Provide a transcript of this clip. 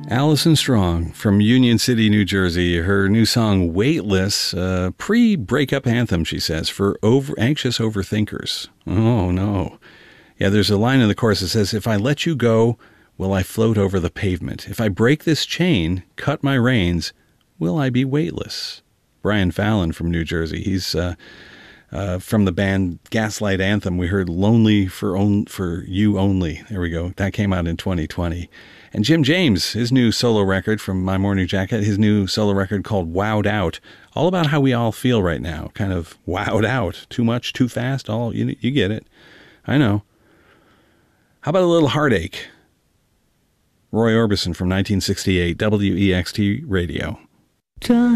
Allison Strong from Union City, New Jersey. Her new song, Weightless, pre-breakup anthem, she says, for anxious overthinkers. Oh, no. Yeah, there's a line in the chorus that says, if I let you go, will I float over the pavement? If I break this chain, cut my reins, will I be weightless? Brian Fallon from New Jersey. He's from the band Gaslight Anthem. We heard Lonely for You Only. There we go. That came out in 2020. And Jim James, his new solo record from My Morning Jacket, his new solo record called Wowed Out, all about how we all feel right now, kind of wowed out. Too much, too fast, you get it. I know. How about a little heartache? Roy Orbison from 1968, WEXT Radio.